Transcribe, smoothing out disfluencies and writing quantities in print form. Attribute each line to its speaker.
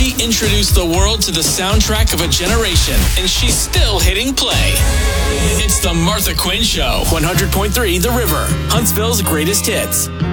Speaker 1: She introduced the world to the soundtrack of a generation, and she's still hitting play. It's the Martha Quinn Show. 100.3 The River, Huntsville's greatest hits.